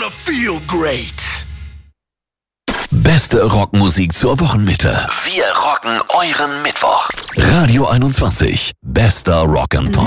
gonna feel great. Beste Rockmusik zur Wochenmitte. Wir rocken euren Mittwoch. Radio 21. Bester Rock'n'Pop.